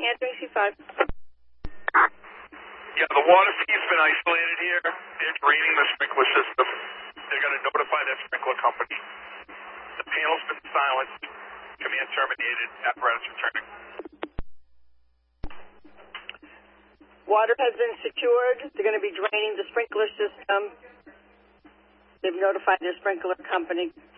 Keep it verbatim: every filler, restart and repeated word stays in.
answering C five. Yeah, the water feed's been isolated here. They're draining the sprinkler system. They're going to notify that sprinkler company. The panel's been silenced. Command terminated. Apparatus returning. Water has been secured. They're going to be draining the sprinkler system. They've notified their sprinkler company.